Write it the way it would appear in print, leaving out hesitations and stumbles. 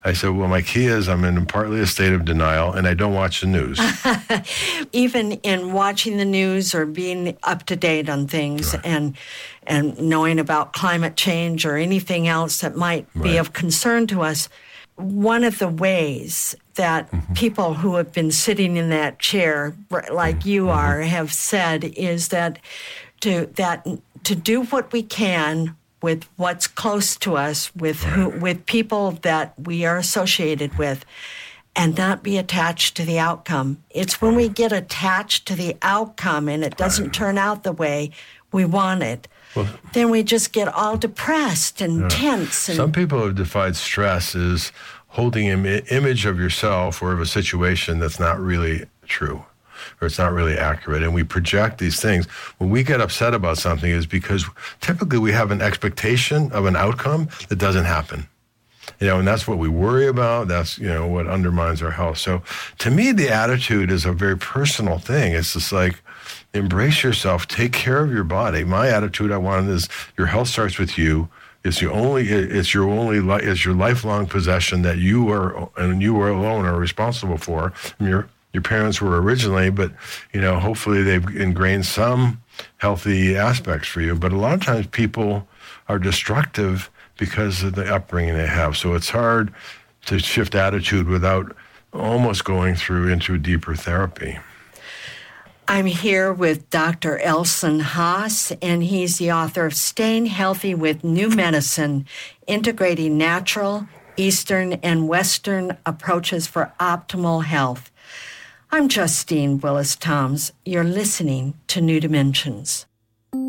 I said, well, my key is I'm in partly a state of denial and I don't watch the news. Even in watching the news or being up to date on things and knowing about climate change or anything else that might be of concern to us, one of the ways that people who have been sitting in that chair, like you are, have said is that to do what we can with what's close to us, with people that we are associated with, and not be attached to the outcome. It's when we get attached to the outcome and it doesn't turn out the way we want it, then we just get all depressed and tense. And some people have defined stress as holding an image of yourself or of a situation that's not really true, or it's not really accurate. And we project these things. When we get upset about something is because typically we have an expectation of an outcome that doesn't happen. And that's what we worry about. That's, what undermines our health. So to me, the attitude is a very personal thing. It's just like, embrace yourself, take care of your body. My attitude I wanted is your health starts with you. It's your lifelong possession that you are alone are responsible for. Your parents were originally, but hopefully they've ingrained some healthy aspects for you. But a lot of times people are destructive because of the upbringing they have. So it's hard to shift attitude without almost going through into deeper therapy. I'm here with Dr. Elson Haas, and he's the author of Staying Healthy with New Medicine, Integrating Natural, Eastern, and Western Approaches for Optimal Health. I'm Justine Willis-Toms. You're listening to New Dimensions.